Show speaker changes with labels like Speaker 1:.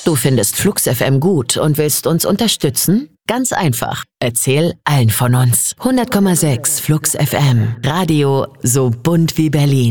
Speaker 1: Du findest Flux FM gut und willst uns unterstützen? Ganz einfach. Erzähl allen von uns. 100,6 Flux FM. Radio so bunt wie Berlin.